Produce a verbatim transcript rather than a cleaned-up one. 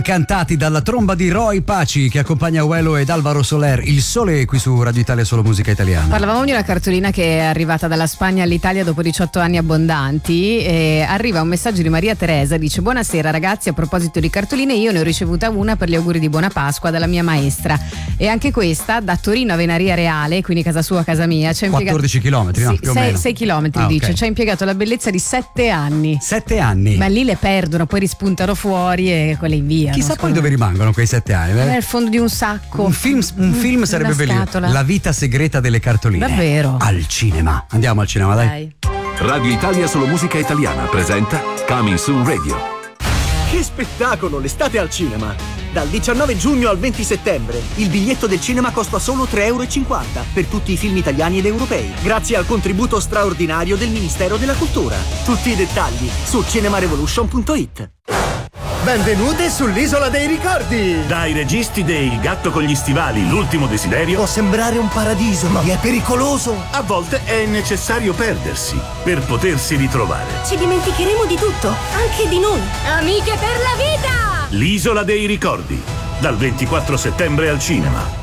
Cantati dalla tromba di Roy Paci che accompagna Uelo ed Alvaro Soler. Il Sole qui su Radio Italia, solo musica italiana. Parlavamo di una cartolina che è arrivata dalla Spagna all'Italia dopo diciotto anni abbondanti e arriva un messaggio di Maria Teresa, dice: buonasera ragazzi, a proposito di cartoline io ne ho ricevuta una per gli auguri di buona Pasqua dalla mia maestra e anche questa da Torino a Venaria Reale, quindi casa sua casa mia, c'è quattordici chilometri, no? Sì, Più o meno sei chilometri, ah, dice, okay. Ci ha impiegato la bellezza di sette anni. Sette anni? Ma lì le perdono, poi rispuntano fuori e quelle inviano. Chissà poi dove rimangono quei sette anni. Eh? Nel fondo di un sacco. Un film, un film sarebbe bellissimo. La vita segreta delle cartoline. Davvero? Al cinema. Andiamo al cinema, dai. dai. Radio Italia solo musica italiana presenta Coming Soon Radio. Che spettacolo, l'estate al cinema! Dal diciannove giugno al venti settembre il biglietto del cinema costa solo tre e cinquanta euro per tutti i film italiani ed europei, grazie al contributo straordinario del Ministero della Cultura. Tutti i dettagli su cinemarevolution punto it. Benvenute sull'Isola dei Ricordi! Dai registi dei Il gatto con gli stivali, L'ultimo desiderio. Può sembrare un paradiso, ma è pericoloso. A volte è necessario perdersi per potersi ritrovare. Ci dimenticheremo di tutto, anche di noi. Amiche per la vita! L'Isola dei Ricordi, dal ventiquattro settembre al cinema.